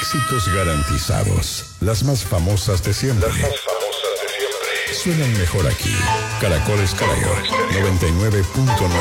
Éxitos garantizados. Las más famosas de siempre. Suenan mejor aquí. Caracoles Caracol 99.9.